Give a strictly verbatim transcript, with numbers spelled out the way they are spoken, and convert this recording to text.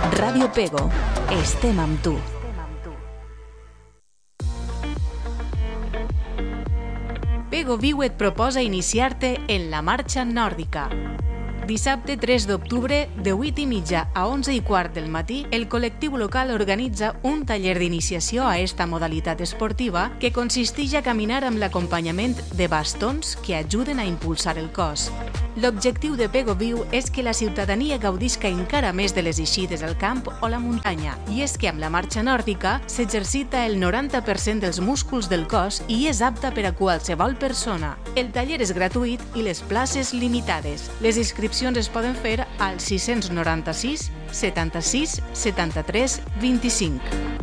Ràdio Pego. Estem amb tu. Pego Viu et proposa iniciar-te en la marxa nòrdica. Dissabte tres d'octubre, de vuit i mitja a onze i quart del matí, el col·lectiu local organitza un taller d'iniciació a esta modalitat esportiva que consisteix a caminar amb l'acompanyament de bastons que ajuden a impulsar el cos. L'objectiu de Pego Viu és que la ciutadania gaudisca encara més de les eixides al camp o la muntanya, i és que amb la marxa nòrdica s'exercita el noranta per cent dels músculs del cos i és apta per a qualsevol persona. El taller és gratuït i les places limitades. Les inscripcions es poden fer al sis noranta-sis setanta-sis setanta-tres vint-i-cinc.